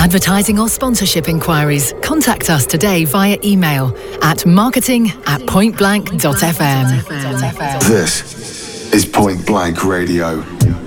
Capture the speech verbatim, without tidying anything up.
advertising or sponsorship inquiries, contact us today via email at marketing at pointblank dot f m. This is Point Blank Radio.